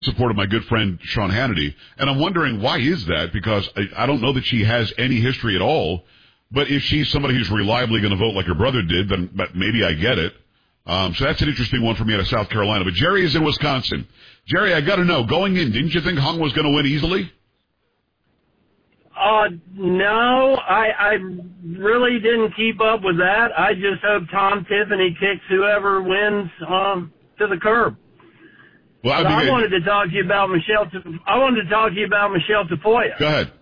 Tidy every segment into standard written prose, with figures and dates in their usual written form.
supported my good friend Sean Hannity, and I'm wondering why is that, because I don't know that she has any history at all, but if she's somebody who's reliably going to vote like her brother did, then maybe I get it. So that's an interesting one for me out of South Carolina. But Jerry is in Wisconsin. Jerry, I got to know, going in, didn't you think Hung was going to win easily? No, I really didn't keep up with that. I just hope Tom Tiffany kicks whoever wins to the curb. Well, I wanted to talk to you about Michelle Tafoya. Go ahead.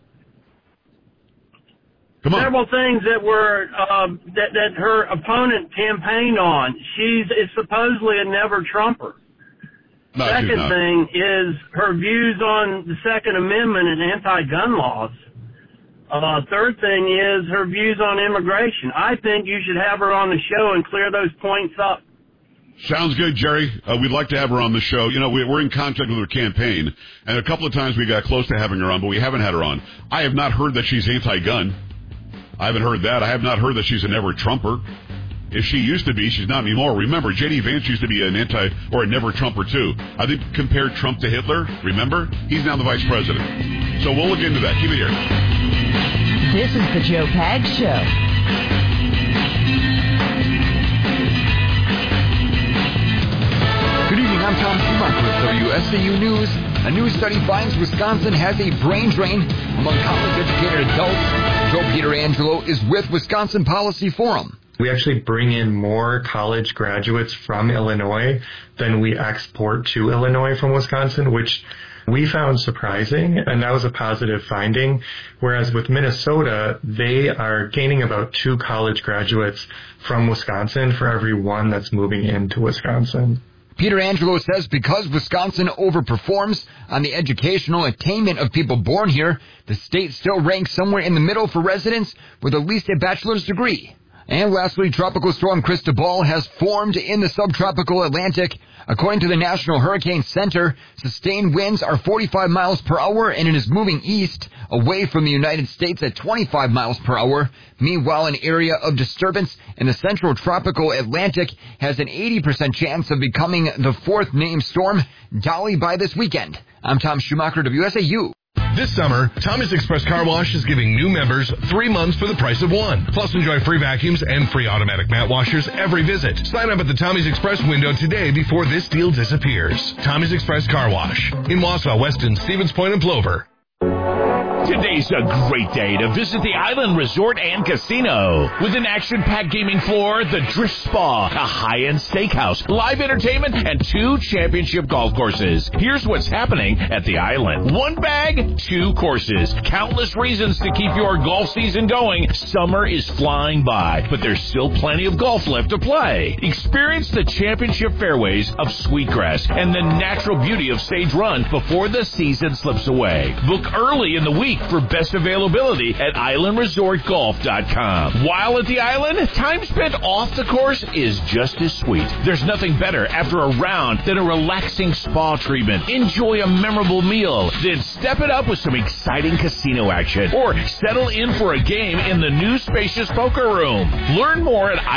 Come on. Several things that were that her opponent campaigned on. It's supposedly a never Trumper. No, Second thing is her views on the Second Amendment and anti-gun laws. Third thing is her views on immigration. I think you should have her on the show and clear those points up. Sounds good, Jerry. We'd like to have her on the show. You know, we're in contact with her campaign, and a couple of times we got close to having her on, but we haven't had her on. I have not heard that she's anti-gun. I haven't heard that. I have not heard that she's a never-Trumper. If she used to be, she's not anymore. Remember, J.D. Vance used to be a never-Trumper, too. I think compared Trump to Hitler, remember? He's now the vice president. So we'll look into that. Keep it here. This is the Joe Pags Show. Good evening, I'm Tom Schumacher with WSCU News. A new study finds Wisconsin has a brain drain among college-educated adults. Joe Pietrangelo is with Wisconsin Policy Forum. We actually bring in more college graduates from Illinois than we export to Illinois from Wisconsin, which we found surprising, and that was a positive finding. Whereas with Minnesota, they are gaining about 2 college graduates from Wisconsin for every 1 that's moving into Wisconsin. Pietrangelo says because Wisconsin overperforms on the educational attainment of people born here, the state still ranks somewhere in the middle for residents with at least a bachelor's degree. And lastly, Tropical Storm Cristobal has formed in the subtropical Atlantic. According to the National Hurricane Center, sustained winds are 45 miles per hour, and it is moving east away from the United States at 25 miles per hour. Meanwhile, an area of disturbance in the central tropical Atlantic has an 80% chance of becoming the 4th named storm, Dolly, by this weekend. I'm Tom Schumacher, WSAU. This summer, Tommy's Express Car Wash is giving new members 3 months for the price of 1. Plus, enjoy free vacuums and free automatic mat washers every visit. Sign up at the Tommy's Express window today before this deal disappears. Tommy's Express Car Wash in Wausau, Weston, Stevens Point, and Plover. Today's a great day to visit the Island Resort and Casino. With an action-packed gaming floor, the Drift Spa, a high-end steakhouse, live entertainment, and 2 championship golf courses. Here's what's happening at the Island. 1 bag, 2 courses. Countless reasons to keep your golf season going. Summer is flying by, but there's still plenty of golf left to play. Experience the championship fairways of Sweetgrass and the natural beauty of Sage Run before the season slips away. Book early in the week for best availability at islandresortgolf.com. While at the island, time spent off the course is just as sweet. There's nothing better after a round than a relaxing spa treatment. Enjoy a memorable meal, then step it up with some exciting casino action, or settle in for a game in the new spacious poker room. Learn more at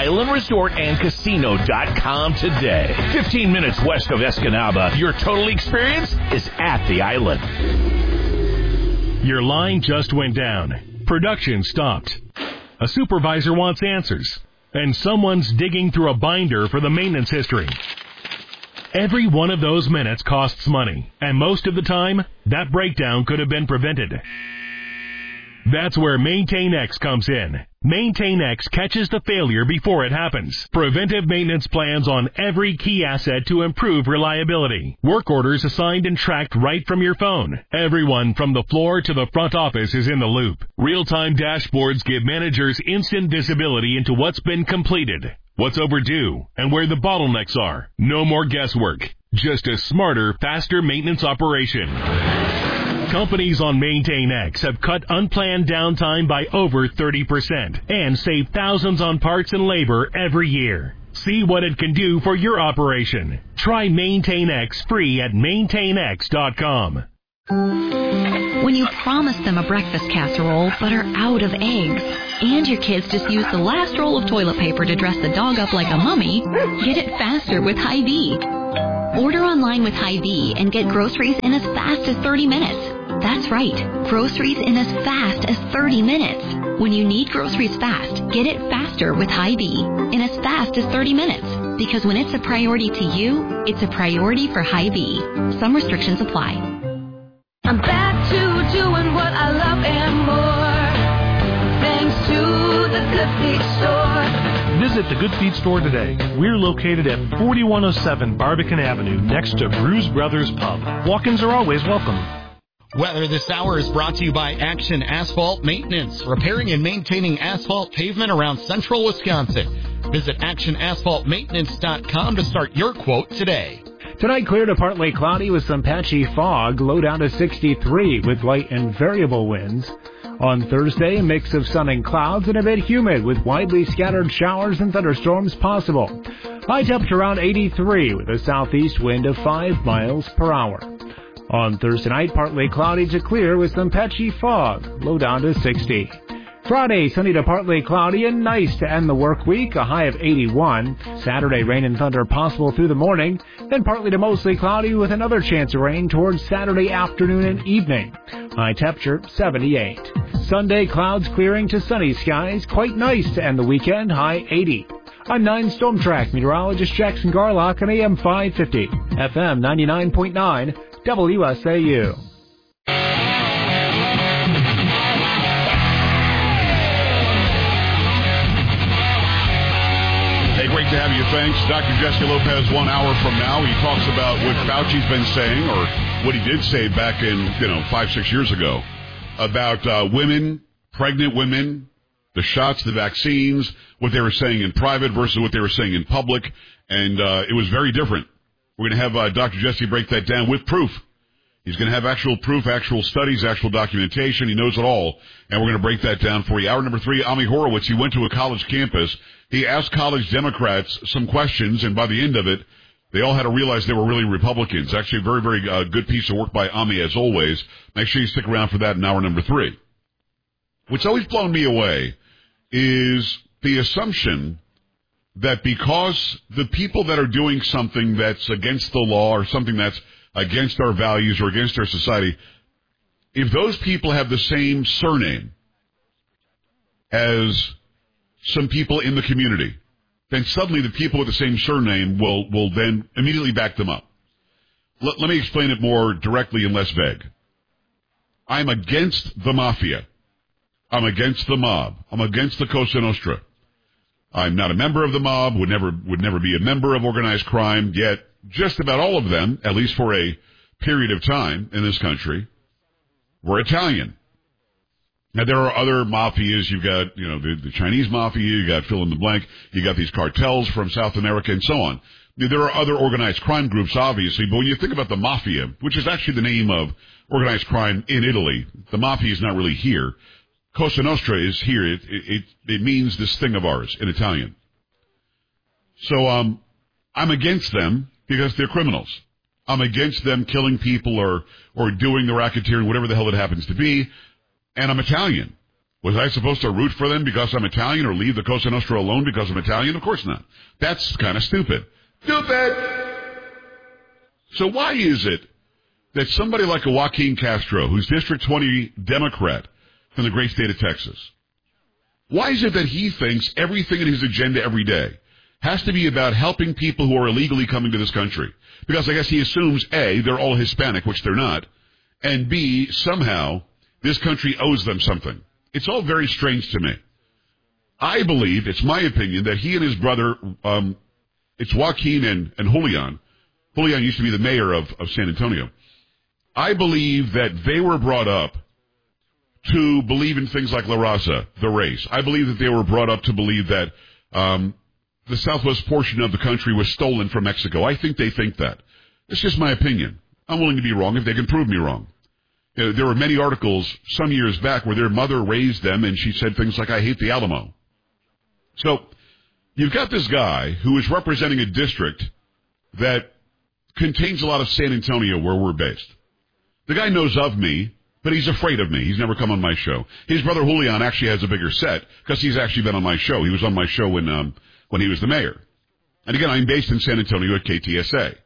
islandresortandcasino.com today. 15 minutes west of Escanaba, your total experience is at the island. Your line just went down. Production stopped. A supervisor wants answers. And someone's digging through a binder for the maintenance history. Every one of those minutes costs money. And most of the time, that breakdown could have been prevented. That's where MaintainX comes in. MaintainX catches the failure before it happens. Preventive maintenance plans on every key asset to improve reliability. Work orders assigned and tracked right from your phone. Everyone from the floor to the front office is in the loop. Real-time dashboards give managers instant visibility into what's been completed, what's overdue, and where the bottlenecks are. No more guesswork. Just a smarter, faster maintenance operation. Companies on MaintainX have cut unplanned downtime by over 30% and save thousands on parts and labor every year. See what it can do for your operation. Try MaintainX free at maintainx.com. When you promise them a breakfast casserole but are out of eggs, and your kids just use the last roll of toilet paper to dress the dog up like a mummy, get it faster with Hy-Vee. Order online with Hy-Vee and get groceries in as fast as 30 minutes. That's right, groceries in as fast as 30 minutes. When you need groceries fast, get it faster with Hy-Vee in as fast as 30 minutes. Because when it's a priority to you, it's a priority for Hy-Vee. Some restrictions apply. I'm back to doing what I love and more. Thanks to the Good Feet Store. Visit the Good Feet Store today. We're located at 4107 Barbican Avenue, next to Bruise Brothers Pub. Walk-ins are always welcome. Weather this hour is brought to you by Action Asphalt Maintenance, repairing and maintaining asphalt pavement around central Wisconsin. Visit actionasphaltmaintenance.com to start your quote today. Tonight, clear to partly cloudy with some patchy fog, low down to 63 with light and variable winds. On Thursday, a mix of sun and clouds and a bit humid with widely scattered showers and thunderstorms possible. High temperature around 83 with a southeast wind of 5 miles per hour. On Thursday night, partly cloudy to clear with some patchy fog, low down to 60. Friday, sunny to partly cloudy and nice to end the work week, a high of 81. Saturday, rain and thunder possible through the morning, then partly to mostly cloudy with another chance of rain towards Saturday afternoon and evening. High temperature 78. Sunday, clouds clearing to sunny skies, quite nice to end the weekend, high 80. I'm 9 Storm Track meteorologist Jackson Garlock on AM 550, FM 99.9, WSAU. Hey, great to have you. Thanks. Dr. Jesse Lopez, 1 hour from now. He talks about what Fauci's been saying, or what he did say back in, 5-6 years ago, about women, pregnant women, the shots, the vaccines, what they were saying in private versus what they were saying in public, and it was very different. We're going to have Dr. Jesse break that down with proof. He's going to have actual proof, actual studies, actual documentation. He knows it all, and we're going to break that down for you. Hour number 3, Ami Horowitz. He went to a college campus. He asked college Democrats some questions, and by the end of it, they all had to realize they were really Republicans. Actually, a very, very good piece of work by Ami, as always. Make sure you stick around for that in hour number 3. What's always blown me away is the assumption that because the people that are doing something that's against the law or something that's against our values or against our society, if those people have the same surname as some people in the community, then suddenly the people with the same surname will then immediately back them up. Let me explain it more directly and less vague. I'm against the mafia. I'm against the mob. I'm against the Cosa Nostra. I'm not a member of the mob, would never be a member of organized crime, yet just about all of them, at least for a period of time in this country, were Italian. Now, there are other mafias. You've got, the Chinese mafia. You got fill in the blank. You got these cartels from South America and so on. There are other organized crime groups, obviously, but when you think about the mafia, which is actually the name of organized crime in Italy, the mafia is not really here. Cosa Nostra is here. It means this thing of ours in Italian. So I'm against them because they're criminals. I'm against them killing people or doing the racketeering, whatever the hell it happens to be. And I'm Italian. Was I supposed to root for them because I'm Italian or leave the Cosa Nostra alone because I'm Italian? Of course not. That's kind of stupid. Stupid! So why is it that somebody like a Joaquin Castro, who's District 20 Democrat from the great state of Texas, why is it that he thinks everything in his agenda every day has to be about helping people who are illegally coming to this country? Because I guess he assumes, A, they're all Hispanic, which they're not, and B, somehow this country owes them something. It's all very strange to me. I believe, it's my opinion, that he and his brother, it's Joaquin and Julian. Julian used to be the mayor of San Antonio. I believe that they were brought up to believe in things like La Raza, the race. I believe that they were brought up to believe that the southwest portion of the country was stolen from Mexico. I think they think that. It's just my opinion. I'm willing to be wrong if they can prove me wrong. There were many articles some years back where their mother raised them, and she said things like, I hate the Alamo. So you've got this guy who is representing a district that contains a lot of San Antonio where we're based. The guy knows of me, but he's afraid of me. He's never come on my show. His brother Julian actually has a bigger set because he's actually been on my show. He was on my show when he was the mayor. And again, I'm based in San Antonio at KTSA.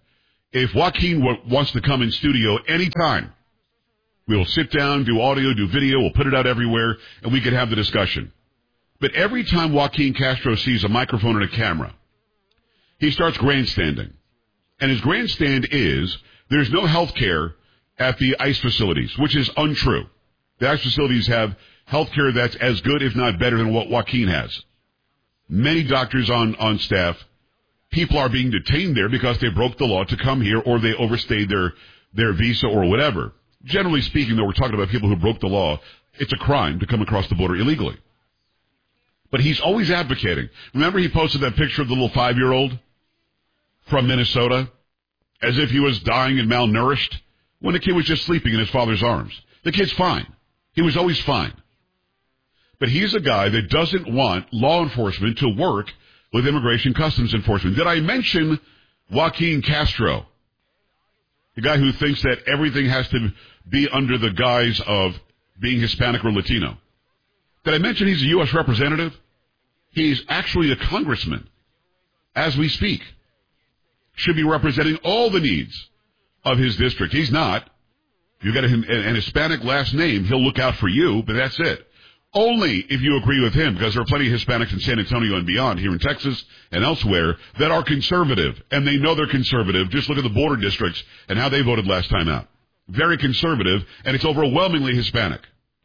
If Joaquin wants to come in studio anytime, we'll sit down, do audio, do video, we'll put it out everywhere, and we can have the discussion. But every time Joaquin Castro sees a microphone and a camera, he starts grandstanding. And his grandstand is there's no health care at the ICE facilities, which is untrue. The ICE facilities have health care that's as good, if not better, than what Joaquin has. Many doctors on staff. People are being detained there because they broke the law to come here or they overstayed their visa or whatever. Generally speaking, though, we're talking about people who broke the law. It's a crime to come across the border illegally. But he's always advocating. Remember he posted that picture of the little 5-year-old from Minnesota as if he was dying and malnourished when the kid was just sleeping in his father's arms. The kid's fine. He was always fine. But he's a guy that doesn't want law enforcement to work with Immigration Customs Enforcement. Did I mention Joaquin Castro? The guy who thinks that everything has to be under the guise of being Hispanic or Latino. Did I mention he's a U.S. representative? He's actually a congressman as we speak. Should be representing all the needs of his district. He's not. You got an Hispanic last name, he'll look out for you, but that's it. Only if you agree with him, because there are plenty of Hispanics in San Antonio and beyond, here in Texas and elsewhere, that are conservative, and they know they're conservative. Just look at the border districts and how they voted last time out. Very conservative, and it's overwhelmingly Hispanic.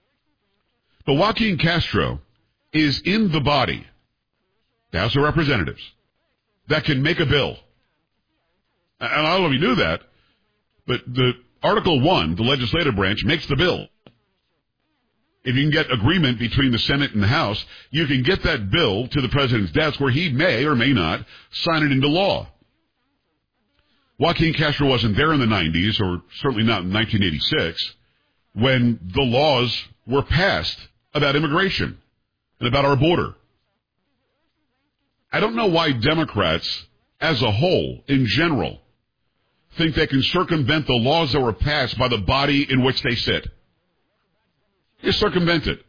But Joaquin Castro is in the body, the House of Representatives, that can make a bill. And I don't know if you knew that, but the Article 1, the legislative branch, makes the bill. If you can get agreement between the Senate and the House, you can get that bill to the president's desk where he may or may not sign it into law. Joaquin Castro wasn't there in the 90s, or certainly not in 1986, when the laws were passed about immigration and about our border. I don't know why Democrats, as a whole, in general, think they can circumvent the laws that were passed by the body in which they sit. Just circumvent it.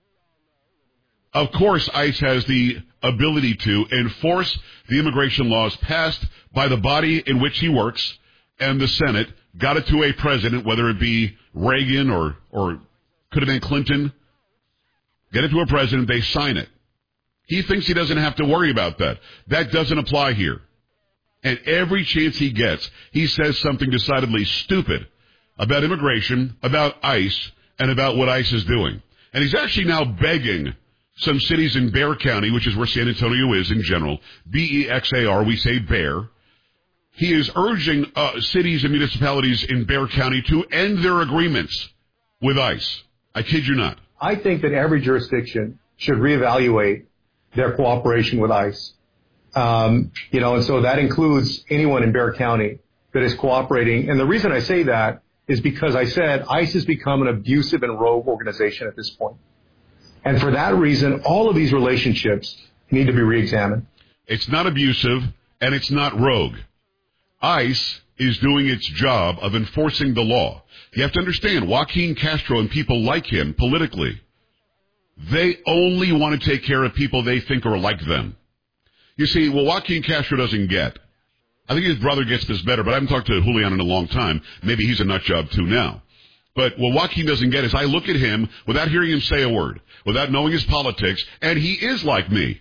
Of course, ICE has the ability to enforce the immigration laws passed by the body in which he works, and the Senate got it to a president, whether it be Reagan or could have been Clinton. Get it to a president, they sign it. He thinks he doesn't have to worry about that. That doesn't apply here. And every chance he gets, he says something decidedly stupid about immigration, about ICE, and about what ICE is doing. And he's actually now begging some cities in Bexar County, which is where San Antonio is in general, B-E-X-A-R, we say Bexar. He is urging cities and municipalities in Bexar County to end their agreements with ICE. I kid you not. I think that every jurisdiction should reevaluate their cooperation with ICE. And so that includes anyone in Bexar County that is cooperating. And the reason I say that is because I said ICE has become an abusive and rogue organization at this point. And for that reason, all of these relationships need to be reexamined. It's not abusive, and it's not rogue. ICE is doing its job of enforcing the law. You have to understand, Joaquin Castro and people like him politically, they only want to take care of people they think are like them. You see, what Joaquin Castro doesn't get, I think his brother gets this better, but I haven't talked to Julian in a long time. Maybe he's a nut job too now. But what Joaquin doesn't get is I look at him without hearing him say a word, without knowing his politics, and he is like me.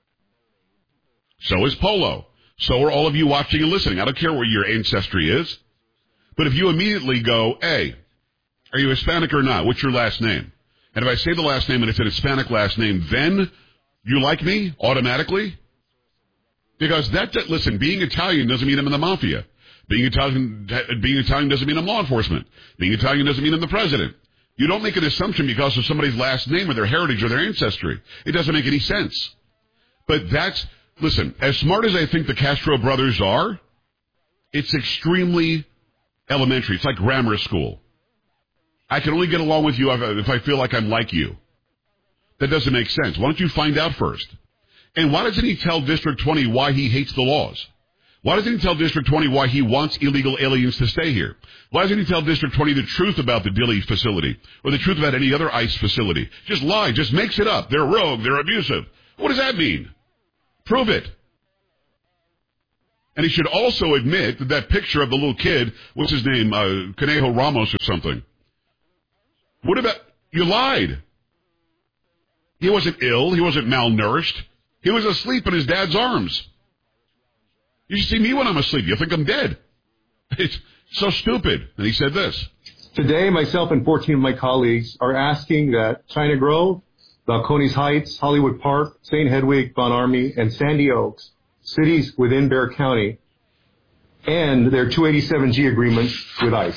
So is Polo. So are all of you watching and listening. I don't care where your ancestry is. But if you immediately go, hey, are you Hispanic or not? What's your last name? And if I say the last name and it's an Hispanic last name, then you like me automatically? Because listen, being Italian doesn't mean I'm in the mafia. Being Italian doesn't mean I'm law enforcement. Being Italian doesn't mean I'm the president. You don't make an assumption because of somebody's last name or their heritage or their ancestry. It doesn't make any sense. But listen, as smart as I think the Castro brothers are, it's extremely elementary. It's like grammar school. I can only get along with you if I feel like I'm like you. That doesn't make sense. Why don't you find out first? And why doesn't he tell District 20 why he hates the laws? Why doesn't he tell District 20 why he wants illegal aliens to stay here? Why doesn't he tell District 20 the truth about the Dilley facility or the truth about any other ICE facility? Just lie, just makes it up. They're rogue, they're abusive. What does that mean? Prove it. And he should also admit that that picture of the little kid, what's his name, Conejo Ramos or something. What about, you lied. He wasn't ill. He wasn't malnourished. He was asleep in his dad's arms. You should see me when I'm asleep. You think I'm dead. It's so stupid. And he said this. Today, myself and 14 of my colleagues are asking that China Grove, Balcones Heights, Hollywood Park, St. Hedwig, Von Army, and Sandy Oaks, cities within Bexar County, end their 287G agreements with ICE.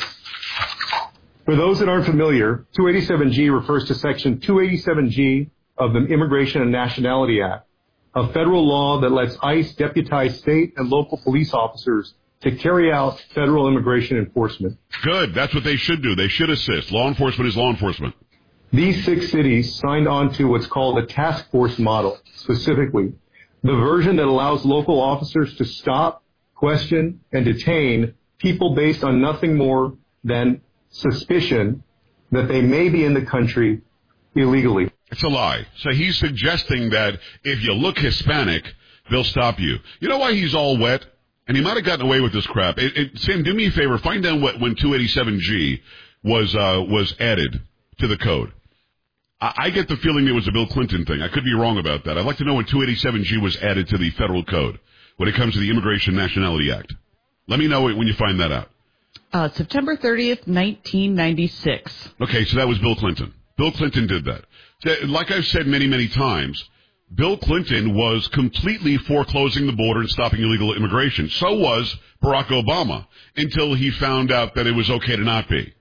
For those that aren't familiar, 287G refers to Section 287G of the Immigration and Nationality Act, a federal law that lets ICE deputize state and local police officers to carry out federal immigration enforcement. Good. That's what they should do. They should assist. Law enforcement is law enforcement. These 6 cities signed on to what's called a task force model, specifically the version that allows local officers to stop, question, and detain people based on nothing more than suspicion that they may be in the country illegally. It's a lie. So he's suggesting that if you look Hispanic, they'll stop you. You know why he's all wet? And he might have gotten away with this crap. Sam, do me a favor. Find out when 287G was added to the code. I get the feeling it was a Bill Clinton thing. I could be wrong about that. I'd like to know when 287G was added to the federal code when it comes to the Immigration Nationality Act. Let me know when you find that out. September 30th, 1996. Okay, so that was Bill Clinton. Bill Clinton did that. Like I've said many, many times, Bill Clinton was completely foreclosing the border and stopping illegal immigration. So was Barack Obama, until he found out that it was okay to not be.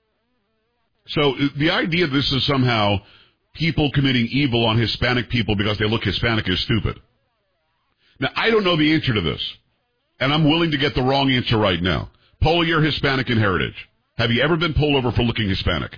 So the idea that this is somehow people committing evil on Hispanic people because they look Hispanic is stupid. Now, I don't know the answer to this, and I'm willing to get the wrong answer right now. Poll your Hispanic in heritage. Have you ever been pulled over for looking Hispanic?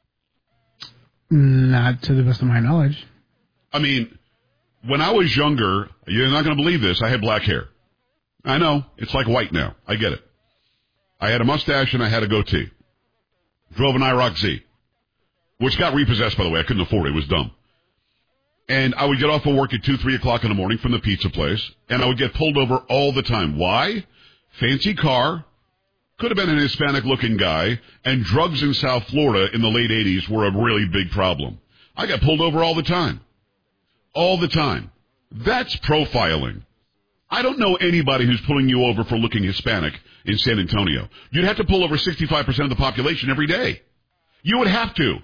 Not to the best of my knowledge. I mean, when I was younger, you're not going to believe this, I had black hair. I know, it's like white now. I get it. I had a mustache and I had a goatee. Drove an IROC Z, which got repossessed, by the way. I couldn't afford it. It was dumb. And I would get off of work at 2, 3 o'clock in the morning from the pizza place, and I would get pulled over all the time. Why? Fancy car, could have been an Hispanic-looking guy, and drugs in South Florida in the late 80s were a really big problem. I got pulled over all the time. All the time. That's profiling. I don't know anybody who's pulling you over for looking Hispanic in San Antonio. You'd have to pull over 65% of the population every day. You would have to.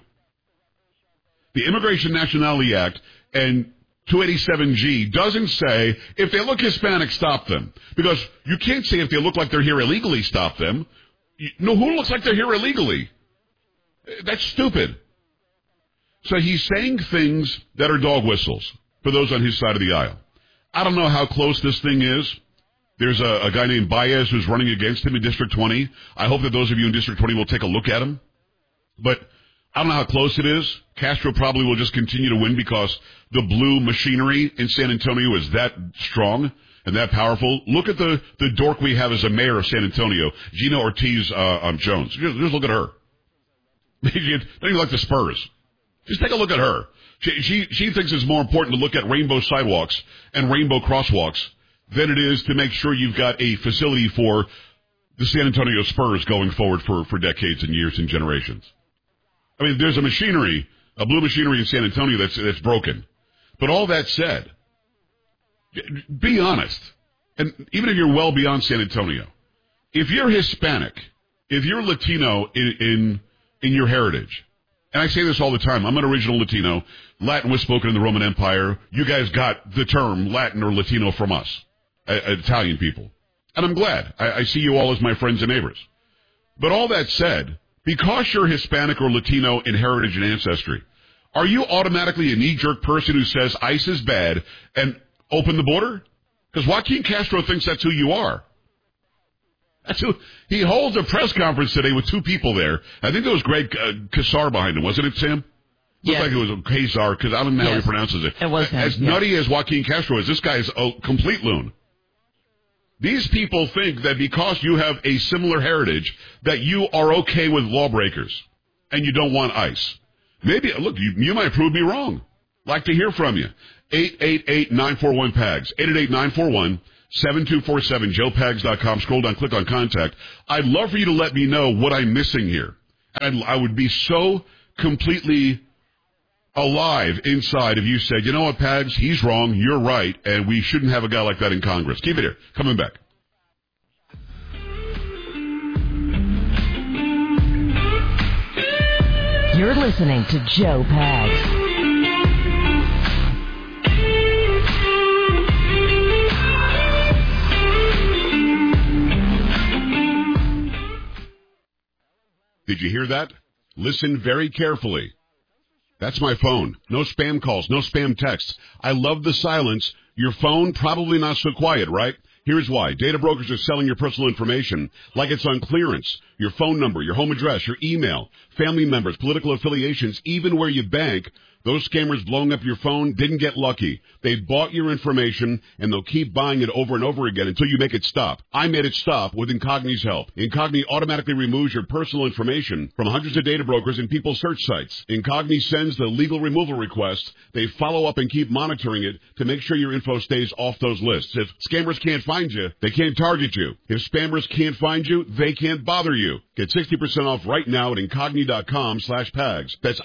The Immigration Nationality Act and 287G doesn't say if they look Hispanic, stop them. Because you can't say if they look like they're here illegally, stop them. No, who looks like they're here illegally? That's stupid. So he's saying things that are dog whistles for those on his side of the aisle. I don't know how close this thing is. There's a guy named Baez who's running against him in District 20. I hope that those of you in District 20 will take a look at him. But I don't know how close it is. Castro probably will just continue to win because the blue machinery in San Antonio is that strong and that powerful. Look at the dork we have as a mayor of San Antonio, Gina Ortiz Jones. Just look at her. Don't even like the Spurs. Just take a look at her. She thinks it's more important to look at rainbow sidewalks and rainbow crosswalks than it is to make sure you've got a facility for the San Antonio Spurs going forward for decades and years and generations. I mean, there's a machinery, a blue machinery in San Antonio that's broken. But all that said, be honest. And even if you're well beyond San Antonio, if you're Hispanic, if you're Latino in your heritage, and I say this all the time, I'm an original Latino. Latin was spoken in the Roman Empire. You guys got the term Latin or Latino from us, Italian people. And I'm glad. I see you all as my friends and neighbors. But all that said, because you're Hispanic or Latino in heritage and ancestry, are you automatically a knee-jerk person who says ICE is bad and open the border? Because Joaquin Castro thinks that's who you are. That's who. He holds a press conference today with 2 people there. I think there was Greg Casar behind him, wasn't it, Sam? Looked like it was Casar, because I don't know how he pronounces it. It was him. As nutty as Joaquin Castro is, this guy is a complete loon. These people think that because you have a similar heritage, that you are okay with lawbreakers, and you don't want ICE. Maybe, look, you might prove me wrong. Like to hear from you. 888-941-PAGS. 7247, joepags.com. Scroll down, click on contact. I'd love for you to let me know what I'm missing here. And I would be so completely alive inside if you said, you know what, Pags, he's wrong, you're right, and we shouldn't have a guy like that in Congress. Keep it here. Coming back. You're listening to Joe Pags. Did you hear that? Listen very carefully. That's my phone. No spam calls, no spam texts. I love the silence. Your phone, probably not so quiet, right? Here's why. Data brokers are selling your personal information like it's on clearance. Your phone number, your home address, your email, family members, political affiliations, even where you bank. Those scammers blowing up your phone didn't get lucky. They bought your information, and they'll keep buying it over and over again until you make it stop. I made it stop with Incogni's help. Incogni automatically removes your personal information from hundreds of data brokers and people's search sites. Incogni sends the legal removal request. They follow up and keep monitoring it to make sure your info stays off those lists. If scammers can't find you, they can't target you. If spammers can't find you, they can't bother you. Get 60% off right now at Incogni.com/Pags. That's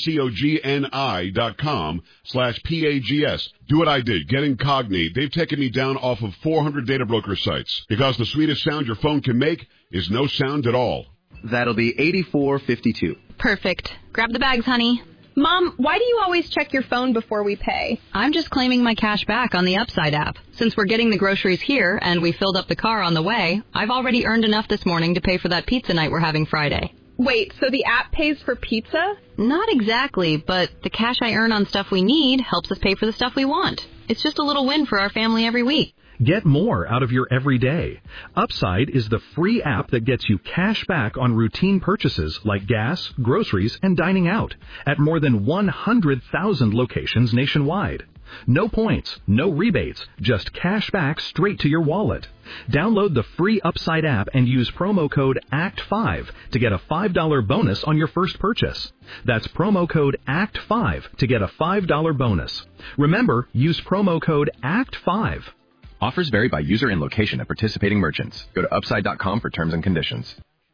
INCOGNI.com/PAGS. Do what I did. Get Incogni. They've taken me down off of 400 data broker sites because the sweetest sound your phone can make is no sound at all. That'll be $84.52. Perfect. Grab the bags, honey. Mom, why do you always check your phone before we pay? I'm just claiming my cash back on the Upside app. Since we're getting the groceries here and we filled up the car on the way, I've already earned enough this morning to pay for that pizza night we're having Friday. Wait, so the app pays for pizza? Not exactly, but the cash I earn on stuff we need helps us pay for the stuff we want. It's just a little win for our family every week. Get more out of your everyday. Upside is the free app that gets you cash back on routine purchases like gas, groceries, and dining out at more than 100,000 locations nationwide. No points, no rebates, just cash back straight to your wallet. Download the free Upside app and use promo code ACT5 to get a $5 bonus on your first purchase. That's promo code ACT5 to get a $5 bonus. Remember, use promo code ACT5. Offers vary by user and location at participating merchants. Go to Upside.com for terms and conditions.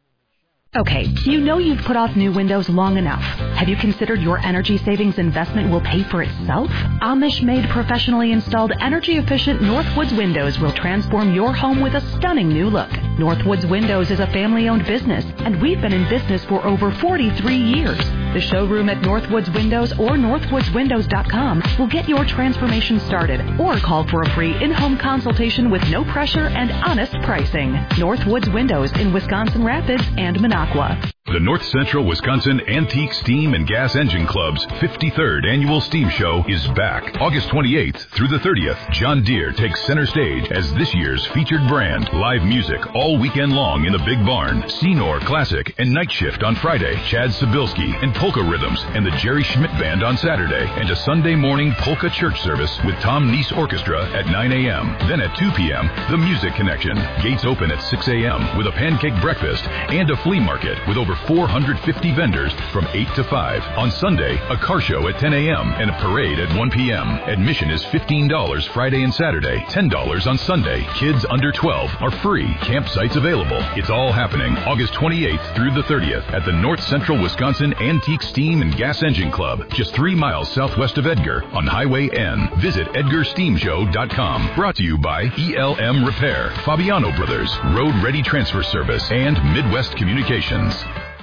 Okay, you know you've put off new windows long enough. Have you considered your energy savings investment will pay for itself? Amish-made, professionally installed, energy-efficient Northwoods Windows will transform your home with a stunning new look. Northwoods Windows is a family-owned business, and we've been in business for over 43 years. The showroom at Northwoods Windows or northwoodswindows.com will get your transformation started, or call for a free in-home consultation with no pressure and honest pricing. Northwoods Windows in Wisconsin Rapids and Minocqua. The North Central Wisconsin Antique Steam and Gas Engine Club's 53rd Annual Steam Show is back. August 28th through the 30th, John Deere takes center stage as this year's featured brand. Live music all weekend long in the Big Barn. Senor Classic and Night Shift on Friday. Chad Sobilski and Polka Rhythms and the Jerry Schmidt Band on Saturday. And a Sunday morning polka church service with Tom Neese Orchestra at 9 a.m. Then at 2 p.m., the Music Connection. Gates open at 6 a.m. with a pancake breakfast and a flea market with over 450 vendors from 8 to 5. On Sunday, a car show at 10 a.m. and a parade at 1 p.m. Admission is $15 Friday and Saturday, $10 on Sunday. Kids under 12 are free. Campsites available. It's all happening August 28th through the 30th at the North Central Wisconsin Antique Steam and Gas Engine Club, just 3 miles southwest of Edgar on Highway N. Visit EdgarSteamShow.com. Brought to you by ELM Repair, Fabiano Brothers, Road Ready Transfer Service, and Midwest Communications.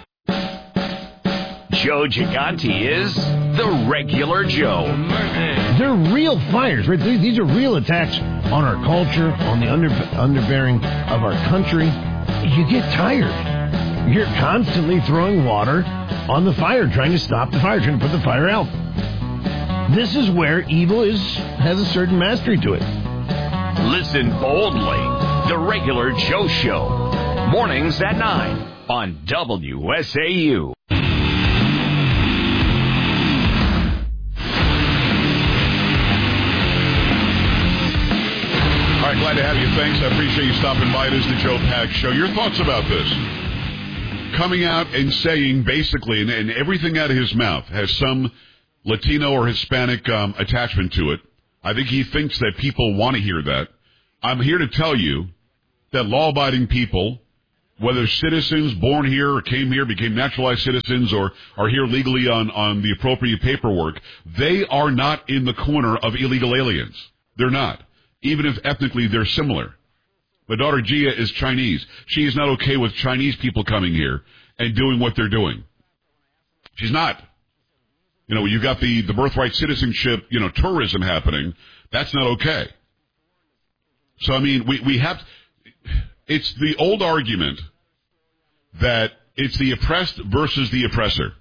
Joe Gigante is the regular Joe. They're real fires, right? These are real attacks on our culture, on the underbearing of our country. You get tired. You're constantly throwing water on the fire, trying to stop the fire, trying to put the fire out. This is where evil has a certain mastery to it. Listen boldly. The regular Joe Show. Mornings at 9 on WSAU. All right, glad to have you. Thanks. I appreciate you stopping by. It is the Joe Pags Show. Your thoughts about this? Coming out and saying, basically, and everything out of his mouth has some Latino or Hispanic attachment to it. I think he thinks that people want to hear that. I'm here to tell you that law-abiding people, whether citizens born here or came here, became naturalized citizens, or are here legally on the appropriate paperwork, they are not in the corner of illegal aliens. They're not, even if ethnically they're similar. My daughter Gia is Chinese. She is not okay with Chinese people coming here and doing what they're doing. She's not. You know, you've got the birthright citizenship, tourism happening. That's not okay. So, I mean, we have... It's the old argument that it's the oppressed versus the oppressor.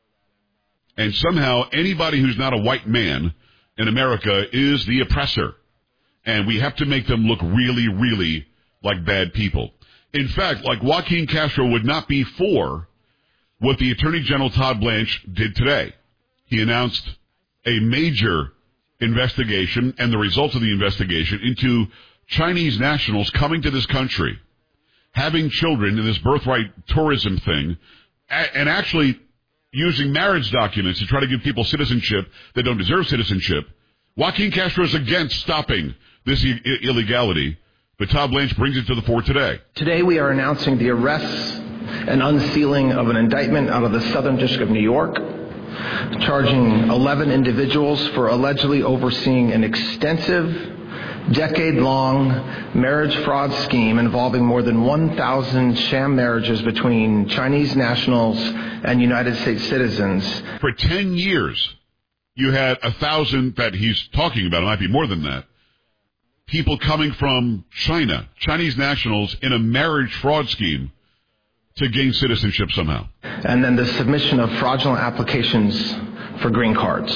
And somehow anybody who's not a white man in America is the oppressor. And we have to make them look really, really like bad people. In fact, like Joaquin Castro would not be for what the Attorney General Todd Blanche did today. He announced a major investigation and the results of the investigation into Chinese nationals coming to this country, having children in this birthright tourism thing, and actually using marriage documents to try to give people citizenship that don't deserve citizenship. Joaquin Castro is against stopping this illegality, but Todd Blanche brings it to the fore today. Today we are announcing the arrests and unsealing of an indictment out of the Southern District of New York, charging 11 individuals for allegedly overseeing an extensive, decade-long marriage fraud scheme involving more than 1,000 sham marriages between Chinese nationals and United States citizens. For 10 years, you had 1,000 that he's talking about, it might be more than that, people coming from China, Chinese nationals, in a marriage fraud scheme to gain citizenship somehow. And then the submission of fraudulent applications for green cards.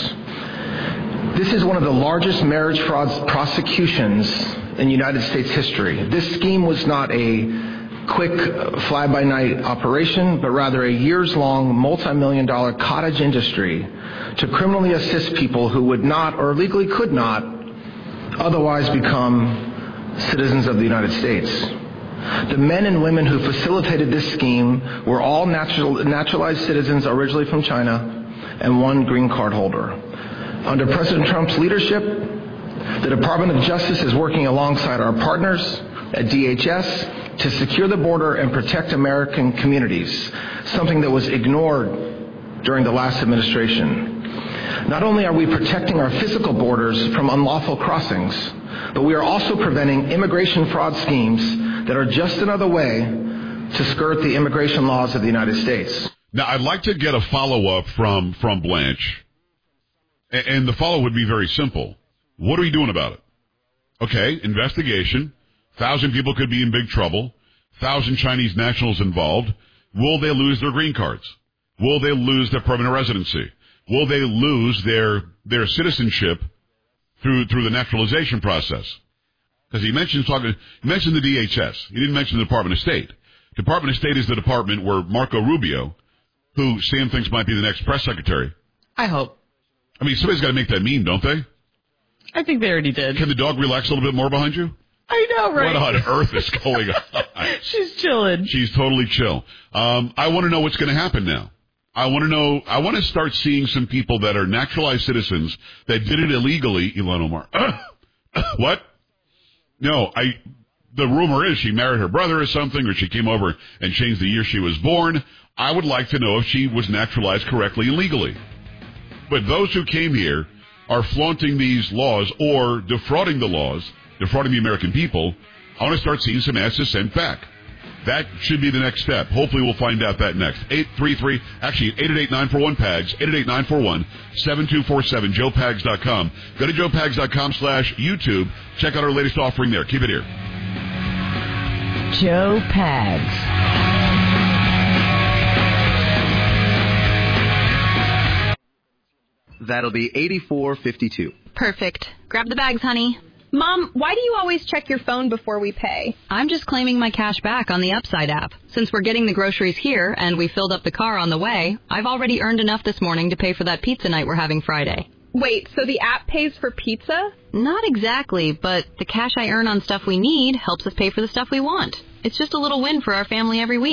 This is one of the largest marriage fraud prosecutions in United States history. This scheme was not a quick fly-by-night operation, but rather a years-long, multi-million-dollar cottage industry to criminally assist people who would not or legally could not otherwise become citizens of the United States. The men and women who facilitated this scheme were all naturalized citizens originally from China and one green card holder. Under President Trump's leadership, the Department of Justice is working alongside our partners at DHS to secure the border and protect American communities, something that was ignored during the last administration. Not only are we protecting our physical borders from unlawful crossings, but we are also preventing immigration fraud schemes that are just another way to skirt the immigration laws of the United States. Now, I'd like to get a follow-up from Blanche. And the follow would be very simple. What are we doing about it? Okay, investigation. 1,000 people could be in big trouble. 1,000 Chinese nationals involved. Will they lose their green cards? Will they lose their permanent residency? Will they lose their citizenship through the naturalization process? Because he mentioned the DHS. He didn't mention the Department of State. Department of State is the department where Marco Rubio, who Sam thinks might be the next press secretary. I hope. I mean, somebody's got to make that meme, don't they? I think they already did. Can the dog relax a little bit more behind you? I know, right? What on earth is going on? She's chilling. She's totally chill. I want to know what's going to happen now. I want to start seeing some people that are naturalized citizens that did it illegally, Ilhan Omar. What? No, the rumor is she married her brother or something, or she came over and changed the year she was born. I would like to know if she was naturalized correctly and legally. But those who came here are flaunting these laws or defrauding the laws, defrauding the American people. I want to start seeing some asses sent back. That should be the next step. Hopefully we'll find out that next. 888-941-PAGS, 888-941-7247, joepags.com. Go to joepags.com/YouTube. Check out our latest offering there. Keep it here. Joe Pags. That'll be $84.52. Perfect. Grab the bags, honey. Mom, why do you always check your phone before we pay? I'm just claiming my cash back on the Upside app. Since we're getting the groceries here and we filled up the car on the way, I've already earned enough this morning to pay for that pizza night we're having Friday. Wait, so the app pays for pizza? Not exactly, but the cash I earn on stuff we need helps us pay for the stuff we want. It's just a little win for our family every week.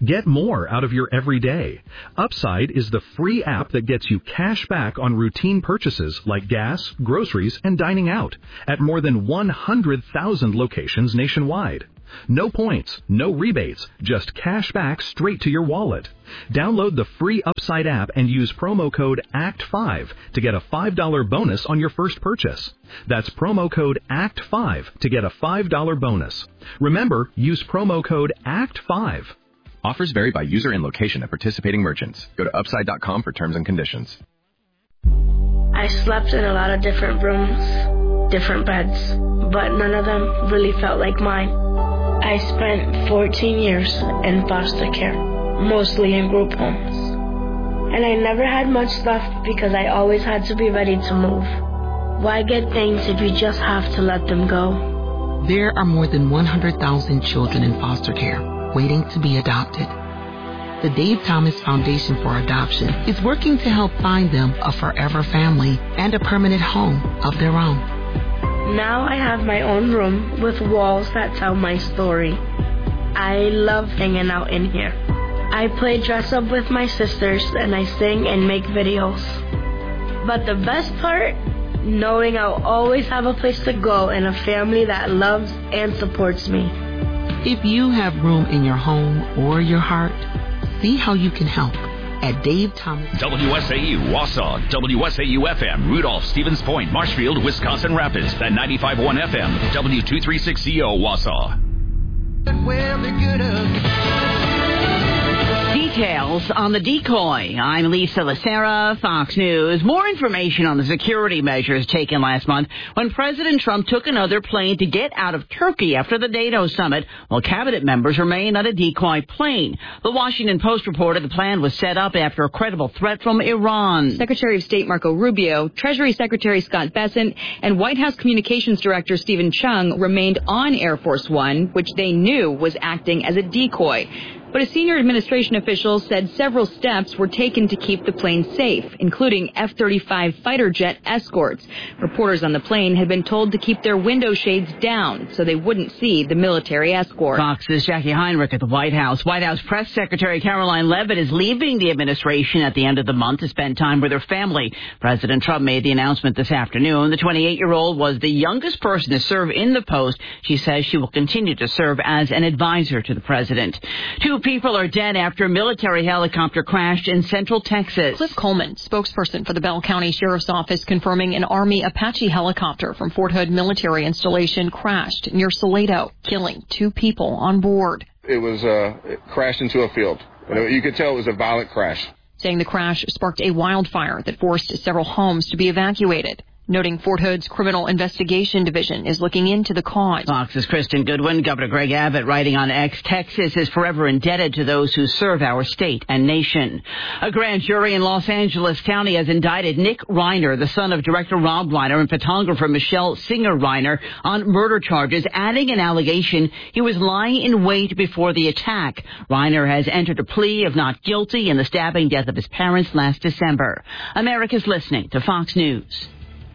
Get more out of your everyday. Upside is the free app that gets you cash back on routine purchases like gas, groceries, and dining out at more than 100,000 locations nationwide. No points, no rebates, just cash back straight to your wallet. Download the free Upside app and use promo code ACT5 to get a $5 bonus on your first purchase. That's promo code ACT5 to get a $5 bonus. Remember, use promo code ACT5. Offers vary by user and location at participating merchants. Go to upside.com for terms and conditions. I slept in a lot of different rooms, different beds, but none of them really felt like mine. I spent 14 years in foster care, mostly in group homes. And I never had much left because I always had to be ready to move. Why get things if you just have to let them go? There are more than 100,000 children in foster care waiting to be adopted. The Dave Thomas Foundation for Adoption is working to help find them a forever family and a permanent home of their own. Now I have my own room with walls that tell my story. I love hanging out in here. I play dress up with my sisters and I sing and make videos. But the best part, knowing I'll always have a place to go and a family that loves and supports me. If you have room in your home or your heart, see how you can help at Dave Thomas. WSAU, Wausau, WSAU-FM, Rudolph, Stevens Point, Marshfield, Wisconsin Rapids, and 95.1 FM, W236CO, Wausau. Details on the decoy. I'm Lisa Lacera, Fox News. More information on the security measures taken last month when President Trump took another plane to get out of Turkey after the NATO summit, while cabinet members remain on a decoy plane. The Washington Post reported the plan was set up after a credible threat from Iran. Secretary of State Marco Rubio, Treasury Secretary Scott Bessent, and White House Communications Director Stephen Chung remained on Air Force One, which they knew was acting as a decoy. But a senior administration official said several steps were taken to keep the plane safe, including F-35 fighter jet escorts. Reporters on the plane had been told to keep their window shades down so they wouldn't see the military escort. Fox's Jackie Heinrich at the White House. White House Press Secretary Caroline Leavitt is leaving the administration at the end of the month to spend time with her family. President Trump made the announcement this afternoon. The 28-year-old was the youngest person to serve in the post. She says she will continue to serve as an advisor to the president. Two people are dead after a military helicopter crashed in central Texas. Cliff Coleman, spokesperson for the Bell County Sheriff's Office, confirming an Army Apache helicopter from Fort Hood military installation crashed near Salado, killing 2 people on board. It crashed into a field. You could tell it was a violent crash. Saying the crash sparked a wildfire that forced several homes to be evacuated. Noting Fort Hood's Criminal Investigation Division is looking into the cause. Fox's Kristen Goodwin. Governor Greg Abbott, writing on X, Texas is forever indebted to those who serve our state and nation. A grand jury in Los Angeles County has indicted Nick Reiner, the son of director Rob Reiner and photographer Michelle Singer Reiner, on murder charges, adding an allegation he was lying in wait before the attack. Reiner has entered a plea of not guilty in the stabbing death of his parents last December. America's listening to Fox News.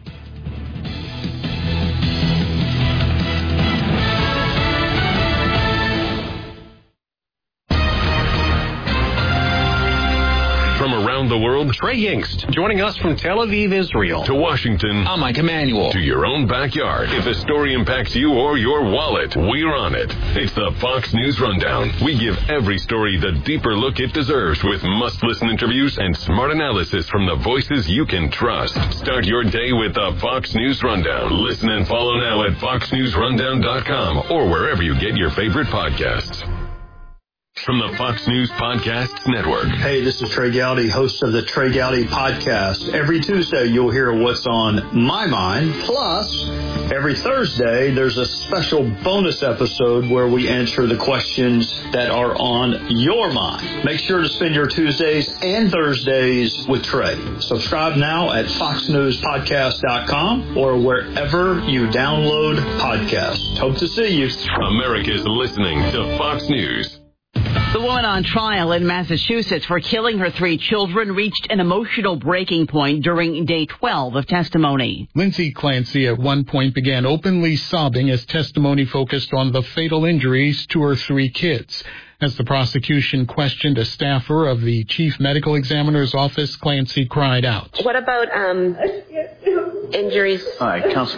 From around the world, Trey Yingst. Joining us from Tel Aviv, Israel. To Washington. I'm Mike Emanuel. To your own backyard. If a story impacts you or your wallet, we're on it. It's the Fox News Rundown. We give every story the deeper look it deserves with must-listen interviews and smart analysis from the voices you can trust. Start your day with the Fox News Rundown. Listen and follow now at foxnewsrundown.com or wherever you get your favorite podcasts. From the Fox News Podcasts Network. Hey, this is Trey Gowdy, host of the Trey Gowdy Podcast. Every Tuesday, you'll hear what's on my mind. Plus, every Thursday, there's a special bonus episode where we answer the questions that are on your mind. Make sure to spend your Tuesdays and Thursdays with Trey. Subscribe now at foxnewspodcast.com or wherever you download podcasts. Hope to see you. America's listening to Fox News. The woman on trial in Massachusetts for killing her 3 children reached an emotional breaking point during day 12 of testimony. Lindsay Clancy at one point began openly sobbing as testimony focused on the fatal injuries to her 3 kids. As the prosecution questioned a staffer of the chief medical examiner's office, Clancy cried out. What about injuries? All right, counsel,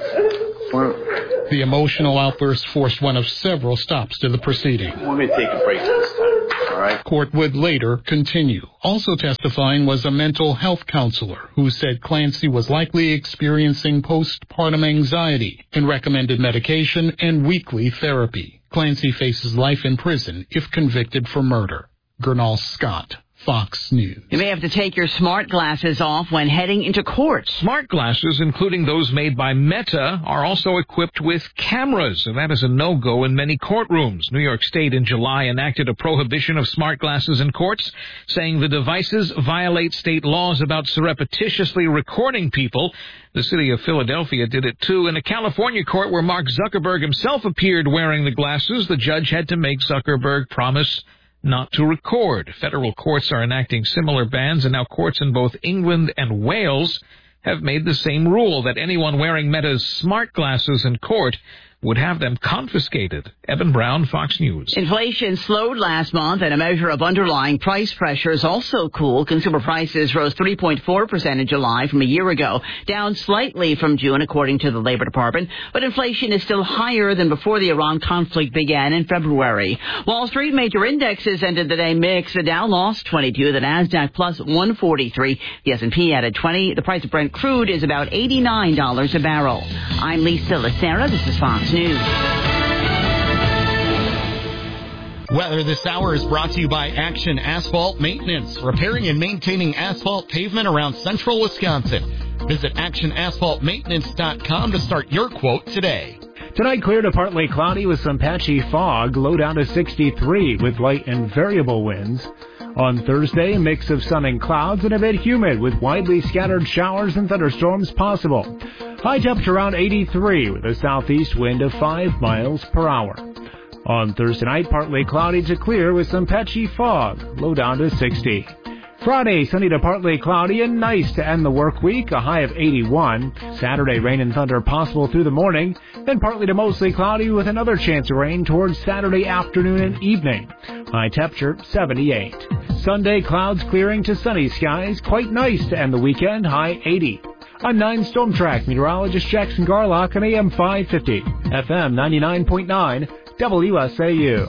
The emotional outburst forced one of several stops to the proceeding. Let me take a break this time, all right? Court would later continue. Also testifying was a mental health counselor who said Clancy was likely experiencing postpartum anxiety and recommended medication and weekly therapy. Clancy faces life in prison if convicted for murder. Gernal Scott, Fox News. You may have to take your smart glasses off when heading into court. Smart glasses, including those made by Meta, are also equipped with cameras, and that is a no-go in many courtrooms. New York State in July enacted a prohibition of smart glasses in courts, saying the devices violate state laws about surreptitiously recording people. The city of Philadelphia did it too. In a California court where Mark Zuckerberg himself appeared wearing the glasses, the judge had to make Zuckerberg promise not to record. Federal courts are enacting similar bans, and now courts in both England and Wales have made the same rule, that anyone wearing Meta's smart glasses in court would have them confiscated. Evan Brown, Fox News. Inflation slowed last month, and a measure of underlying price pressure is also cool. Consumer prices rose 3.4% in July from a year ago, down slightly from June, according to the Labor Department. But inflation is still higher than before the Iran conflict began in February. Wall Street major indexes ended the day mixed. The Dow lost 22, the Nasdaq plus 143, the S&P added 20. The price of Brent crude is about $89 a barrel. I'm Lisa Lacera. This is Fox News. Weather this hour is brought to you by Action Asphalt Maintenance, repairing and maintaining asphalt pavement around central Wisconsin. Visit actionasphaltmaintenance.com to start your quote today. Tonight, clear to partly cloudy with some patchy fog, low down to 63 with light and variable winds. On Thursday, a mix of sun and clouds and a bit humid with widely scattered showers and thunderstorms possible. High temperature around 83 with a southeast wind of 5 miles per hour. On Thursday night, partly cloudy to clear with some patchy fog, low down to 60. Friday, sunny to partly cloudy and nice to end the work week, a high of 81. Saturday, rain and thunder possible through the morning, then partly to mostly cloudy with another chance of rain towards Saturday afternoon and evening. High temperature 78. Sunday, clouds clearing to sunny skies, quite nice to end the weekend, high 80. I'm 9 Storm Track meteorologist Jackson Garlock on AM 550, FM 99.9, WSAU.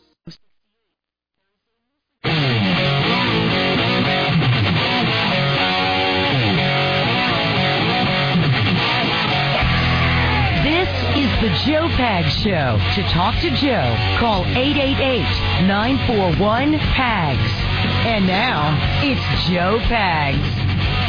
This is the Joe Pags Show. To talk to Joe, call 888-941-PAGS. And now, it's Joe Pags.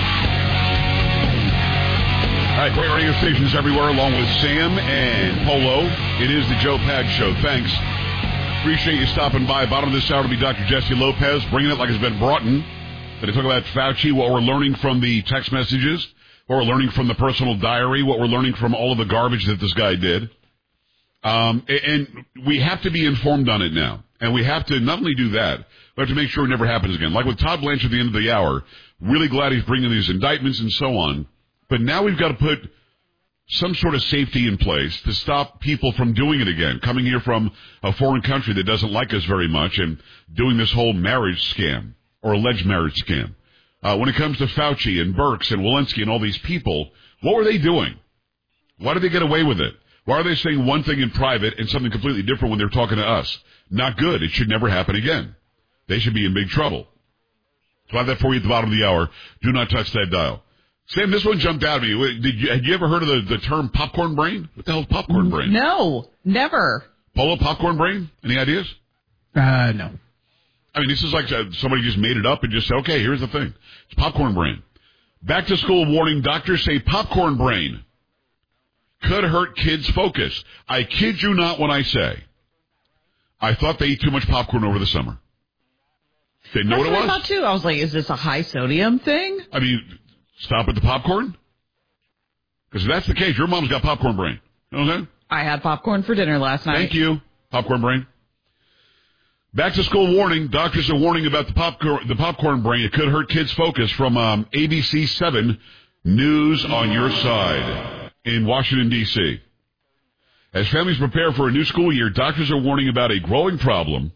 All right, great radio stations everywhere, along with Sam and Polo. It is the Joe Pags Show. Thanks. Appreciate you stopping by. Bottom of this hour will be Dr. Jesse Lopez, bringing it like it's been brought in. Going to talk about Fauci, what we're learning from the text messages, what we're learning from the personal diary, what we're learning from all of the garbage that this guy did. And we have to be informed on it now. And we have to not only do that, we have to make sure it never happens again. Like with Todd Blanchard at the end of the hour, really glad he's bringing these indictments and so on. But now we've got to put some sort of safety in place to stop people from doing it again, coming here from a foreign country that doesn't like us very much and doing this whole marriage scam or alleged marriage scam. When it comes to Fauci and Birx and Walensky and all these people, what were they doing? Why did they get away with it? Why are they saying one thing in private and something completely different when they're talking to us? Not good. It should never happen again. They should be in big trouble. So I have that for you at the bottom of the hour. Do not touch that dial. Sam, this one jumped out at me. Had you ever heard of the term popcorn brain? What the hell is popcorn brain? No, never. Polo, popcorn brain? Any ideas? No. I mean, this is like somebody just made it up and just said, okay, here's the thing. It's popcorn brain. Back to school warning. Doctors say popcorn brain could hurt kids' focus. I kid you not when I say I thought they eat too much popcorn over the summer. Didn't know what it was? I thought too. I was like, is this a high sodium thing? I mean, stop at the popcorn? Because if that's the case, your mom's got popcorn brain. You know what I'm saying? I had popcorn for dinner last night. Thank you, popcorn brain. Back to school warning. Doctors are warning about the popcorn brain. It could hurt kids' focus from ABC 7 News on Your Side in Washington, D.C. As families prepare for a new school year, doctors are warning about a growing problem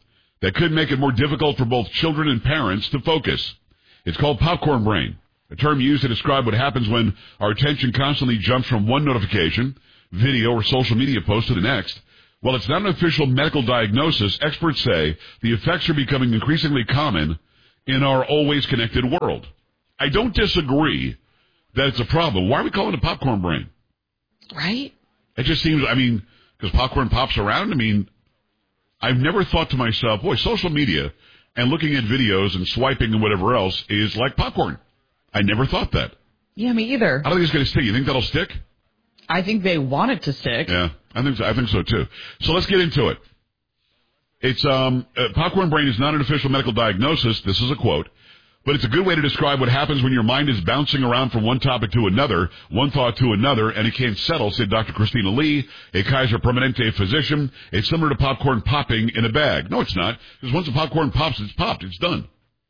that could make it more difficult for both children and parents to focus. It's called popcorn brain, a term used to describe what happens when our attention constantly jumps from one notification, video, or social media post to the next. While it's not an official medical diagnosis, experts say the effects are becoming increasingly common in our always connected world. I don't disagree that it's a problem. Why are we calling it popcorn brain? Right? It just seems, because popcorn pops around, I've never thought to myself, boy, social media and looking at videos and swiping and whatever else is like popcorn. I never thought that. Yeah, me either. I don't think it's going to stick. You think that'll stick? I think they want it to stick. Yeah, I think so too. So let's get into it. It's popcorn brain is not an official medical diagnosis. This is a quote. But it's a good way to describe what happens when your mind is bouncing around from one topic to another, one thought to another, and it can't settle, said Dr. Christina Lee, a Kaiser Permanente physician. It's similar to popcorn popping in a bag. No, it's not. Because once the popcorn pops, it's popped. It's done.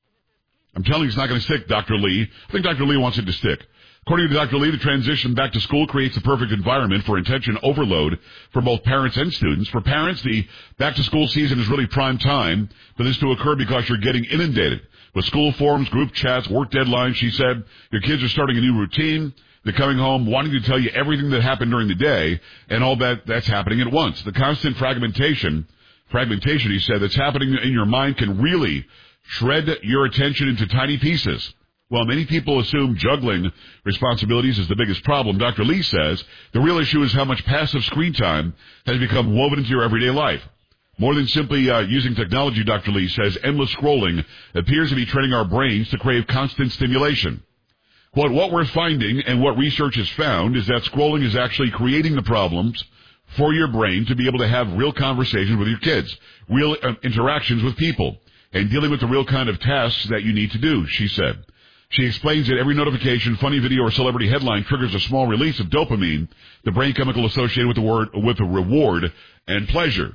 I'm telling you it's not going to stick, Dr. Lee. I think Dr. Lee wants it to stick. According to Dr. Lee, the transition back to school creates the perfect environment for attention overload for both parents and students. For parents, the back-to-school season is really prime time for this to occur because you're getting inundated with school forums, group chats, work deadlines. She said, your kids are starting a new routine. They're coming home wanting to tell you everything that happened during the day, and all that's happening at once. The constant fragmentation, he said, that's happening in your mind can really shred your attention into tiny pieces. While many people assume juggling responsibilities is the biggest problem, Dr. Lee says the real issue is how much passive screen time has become woven into your everyday life. More than simply using technology, Dr. Lee says, endless scrolling appears to be training our brains to crave constant stimulation. Quote, what we're finding and what research has found is that scrolling is actually creating the problems for your brain to be able to have real conversations with your kids, real interactions with people, and dealing with the real kind of tasks that you need to do, she said. She explains that every notification, funny video, or celebrity headline triggers a small release of dopamine, the brain chemical associated with the reward and pleasure.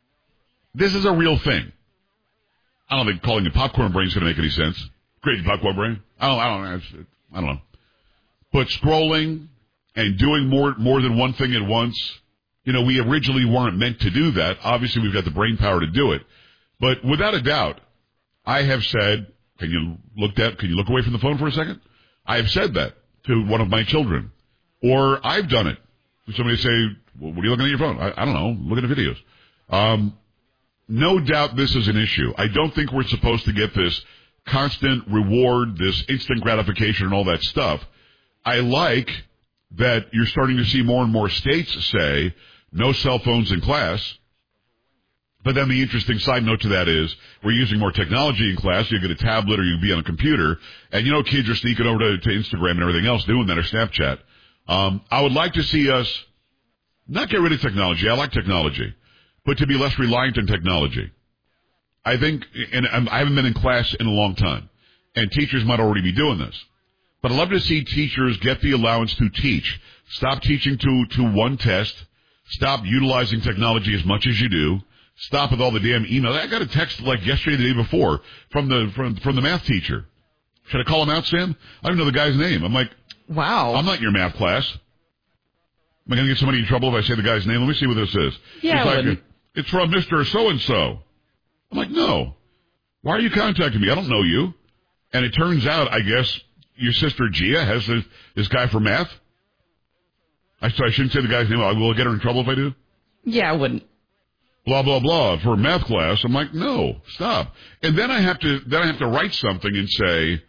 This is a real thing. I don't think calling it popcorn brain is going to make any sense. Crazy popcorn brain? I don't know. But scrolling and doing more than one thing at once, we originally weren't meant to do that. Obviously, we've got the brain power to do it. But without a doubt, I have said, can you look away from the phone for a second? I have said that to one of my children. Or I've done it. Somebody say, well, what are you looking at your phone? I don't know. Looking at videos. No doubt this is an issue. I don't think we're supposed to get this constant reward, this instant gratification and all that stuff. I like that you're starting to see more and more states say no cell phones in class. But then the interesting side note to that is we're using more technology in class. You get a tablet or you be on a computer. And, kids are sneaking over to Instagram and everything else doing that, or Snapchat. I would like to see us not get rid of technology. I like technology. But to be less reliant on technology. I think, and I haven't been in class in a long time, and teachers might already be doing this. But I'd love to see teachers get the allowance to teach. Stop teaching to one test. Stop utilizing technology as much as you do. Stop with all the damn emails. I got a text like yesterday, the day before, from the math teacher. Should I call him out, Sam? I don't know the guy's name. I'm like, wow. I'm not in your math class. Am I going to get somebody in trouble if I say the guy's name? Let me see what this is. Yeah, it's from Mr. So-and-so. I'm like, no. Why are you contacting me? I don't know you. And it turns out, I guess, your sister Gia has this guy for math. I shouldn't say the guy's name. Will I get her in trouble if I do? Yeah, I wouldn't. Blah, blah, blah, for math class. I'm like, no, stop. And then I have to write something and say,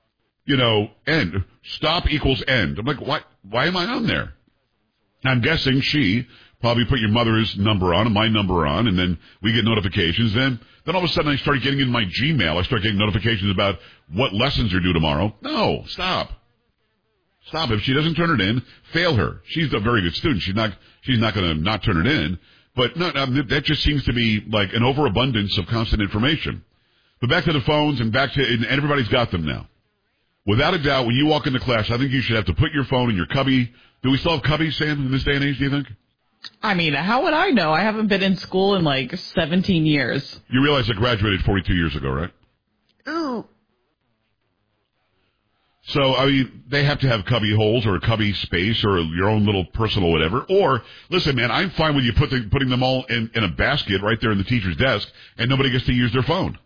end. Stop equals end. I'm like, why am I on there? I'm guessing she probably put your mother's number on and my number on, and then we get notifications. Then all of a sudden I start getting in my Gmail. I start getting notifications about what lessons are due tomorrow. No, stop. Stop. If she doesn't turn it in, fail her. She's a very good student. She's not going to not turn it in. But no, that just seems to be like an overabundance of constant information. But back to the phones and and everybody's got them now. Without a doubt, when you walk into class, I think you should have to put your phone in your cubby. Do we still have cubbies, Sam, in this day and age, do you think? How would I know? I haven't been in school in like 17 years. You realize I graduated 42 years ago, right? Ooh. So, I mean, they have to have cubby holes or a cubby space or your own little personal whatever. Or, listen, man, I'm fine with you putting them all in a basket right there in the teacher's desk and nobody gets to use their phone.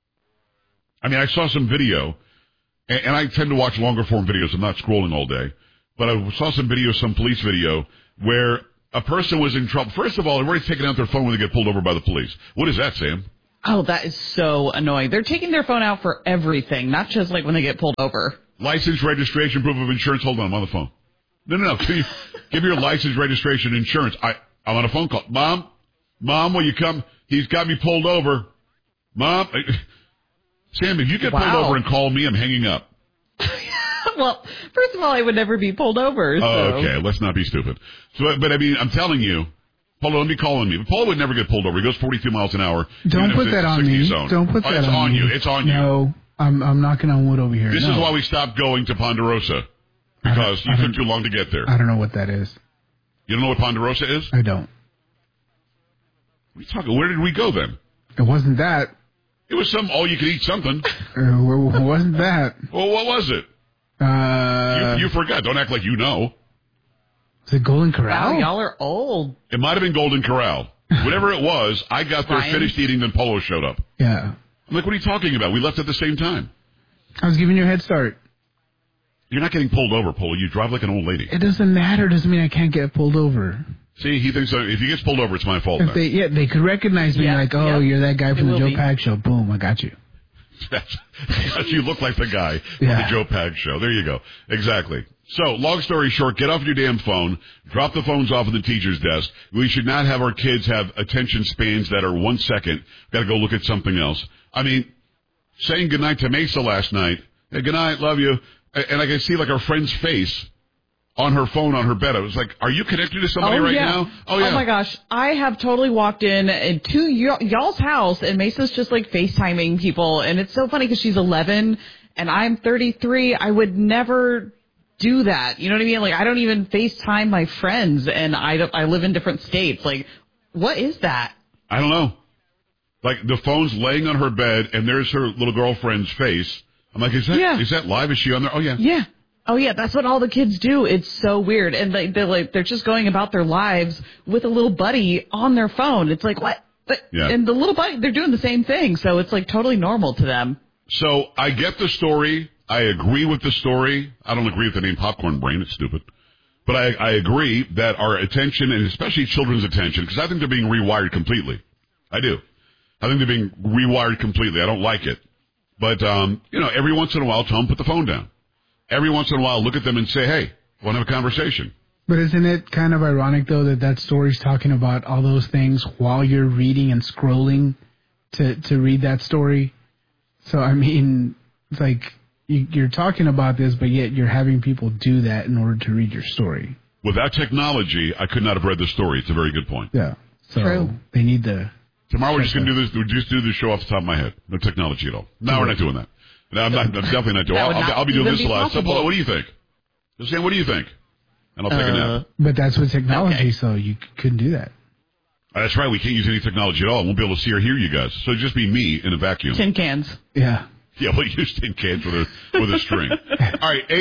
I mean, I saw some video, and I tend to watch longer form videos. I'm not scrolling all day. But I saw some video, some police video, where a person was in trouble. First of all, they're already taking out their phone when they get pulled over by the police. What is that, Sam? Oh, that is so annoying. They're taking their phone out for everything, not just like when they get pulled over. License, registration, proof of insurance. Hold on, I'm on the phone. No. Give me your license, registration, insurance. I'm on a phone call. Mom, will you come? He's got me pulled over. Mom, Sam, if you get pulled over and call me, I'm hanging up. Well, first of all, I would never be pulled over. So. Oh, okay, let's not be stupid. So, but I mean, I'm telling you, Polo, don't be calling me. But Polo would never get pulled over. He goes 42 miles an hour. Don't put that on me. Zone. Don't put that on me. It's on you. No, I'm knocking on wood over here. This is why we stopped going to Ponderosa, because you took too long to get there. I don't know what that is. You don't know what Ponderosa is? I don't. What are you talking? Where did we go then? It wasn't that. It was some all-you-can-eat something. It wasn't that. Well, what was it? You forgot. Don't act like you know. Is it Golden Corral? Wow, y'all are old. It might have been Golden Corral. Whatever it was, I got there, finished eating, then Polo showed up. Yeah. I'm like, what are you talking about? We left at the same time. I was giving you a head start. You're not getting pulled over, Polo. You drive like an old lady. It doesn't matter. It doesn't mean I can't get pulled over. See, he thinks if he gets pulled over, it's my fault. They could recognize me like, you're that guy from the Joe Pag Show. Boom, I got you. You look like the guy from the Joe Pag Show. There you go. Exactly. So, long story short, get off your damn phone. Drop the phones off at the teacher's desk. We should not have our kids have attention spans that are 1 second. Got to go look at something else. I mean, saying goodnight to Mesa last night. Hey, good night, love you. And I can see like our friend's face on her phone on her bed. I was like, are you connected to somebody now? Oh, yeah. Oh, my gosh. I have totally walked into y'all's house, and Mesa's just, like, FaceTiming people. And it's so funny because she's 11, and I'm 33. I would never do that. You know what I mean? Like, I don't even FaceTime my friends, and I live in different states. Like, what is that? I don't know. Like, the phone's laying on her bed, and there's her little girlfriend's face. I'm like, is that live? Is she on there? Oh, yeah. Yeah. Oh, yeah, that's what all the kids do. It's so weird. And they're just going about their lives with a little buddy on their phone. It's like, what? And the little buddy, they're doing the same thing. So it's like totally normal to them. So I get the story. I agree with the story. I don't agree with the name Popcorn Brain. It's stupid. But I agree that our attention, and especially children's attention, because I think they're being rewired completely. I do. I think they're being rewired completely. I don't like it. But, every once in a while, tell them put the phone down. Every once in a while, look at them and say, hey, want to have a conversation. But isn't it kind of ironic, though, that story's talking about all those things while you're reading and scrolling to read that story? So, I mean, it's like you're talking about this, but yet you're having people do that in order to read your story. Without technology, I could not have read the story. It's a very good point. Yeah. So True. They need to... Tomorrow we're just going to do this. We'll just do the show off the top of my head. No technology at all. No, we're not doing that. No, I'm definitely not doing it. I'll be doing this a lot. So, what do you think? Sam, what do you think? And I'll take a nap. But that's with technology, so you couldn't do that. That's right. We can't use any technology at all. I won't be able to see or hear you guys. So it'd just be me in a vacuum. Tin cans. Yeah. Yeah, we'll use tin cans with a string. All right,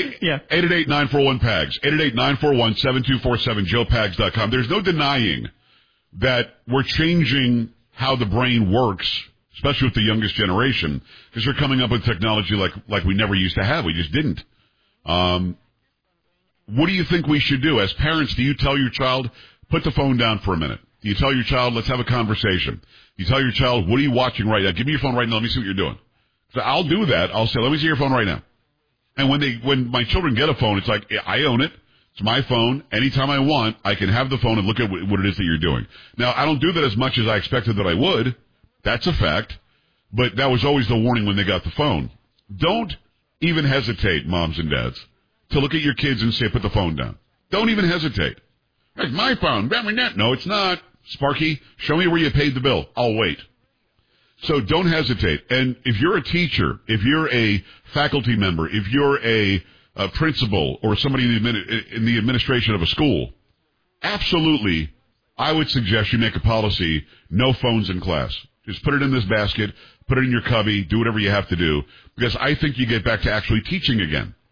888-941-PAGS. 888-941-7247, joepags.com. There's no denying that we're changing how the brain works, especially with the youngest generation, because we're coming up with technology like we never used to have. We just didn't. What do you think we should do? As parents, do you tell your child, put the phone down for a minute? Do you tell your child, let's have a conversation? You tell your child, what are you watching right now? Give me your phone right now. Let me see what you're doing. So I'll do that. I'll say, let me see your phone right now. And when my children get a phone, it's like, I own it. It's my phone. Anytime I want, I can have the phone and look at what it is that you're doing. Now, I don't do that as much as I expected that I would. That's a fact. But that was always the warning when they got the phone. Don't even hesitate, moms and dads, to look at your kids and say, put the phone down. Don't even hesitate. That's my phone. No, it's not. Sparky, show me where you paid the bill. I'll wait. So don't hesitate. And if you're a teacher, if you're a faculty member, if you're a principal or somebody in the administration of a school, absolutely, I would suggest you make a policy, no phones in class. Just put it in this basket, put it in your cubby, do whatever you have to do, because I think you get back to actually teaching again.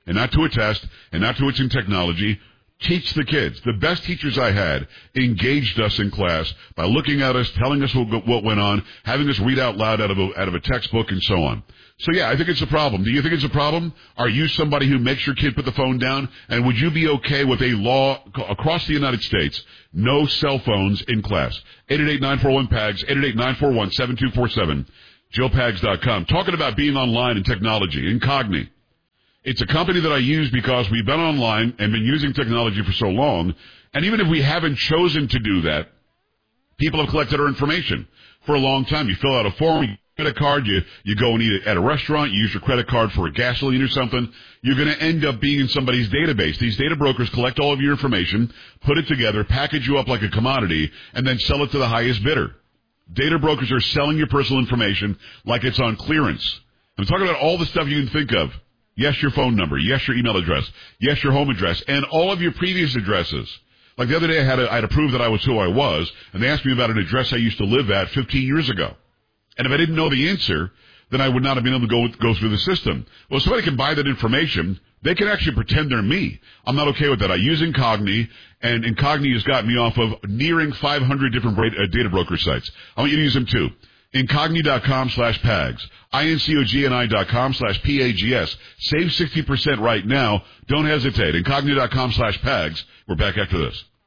and not to a test and not to what's in technology. Teach the kids. The best teachers I had engaged us in class by looking at us, telling us what went on, having us read out loud out of a textbook and so on. So yeah, I think it's a problem. Do you think it's a problem? Are you somebody who makes your kid put the phone down? And would you be okay with a law across the United States, no cell phones in class? 888-941-PAGS, 888-941-7247, JoePags.com. Talking about being online and technology, Incogni. It's a company that I use because we've been online and been using technology for so long. And even if we haven't chosen to do that, people have collected our information for a long time. You fill out a form, you get a credit card, you go and eat at a restaurant, you use your credit card for a gasoline or something. You're going to end up being in somebody's database. These data brokers collect all of your information, put it together, package you up like a commodity, and then sell it to the highest bidder. Data brokers are selling your personal information like it's on clearance. I'm talking about all the stuff you can think of. Yes, your phone number. Yes, your email address. Yes, your home address. And all of your previous addresses. Like the other day, I had to prove that I was who I was, and they asked me about an address I used to live at 15 years ago. And if I didn't know the answer, then I would not have been able to go through the system. Well, if somebody can buy that information, they can actually pretend they're me. I'm not okay with that. I use Incogni, and Incogni has got me off of nearing 500 different data broker sites. I want you to use them too. Incogni.com/PAGS. INCOGNI.com/PAGS. Save 60% right now. Don't hesitate. Incogni.com/PAGS. We're back after this.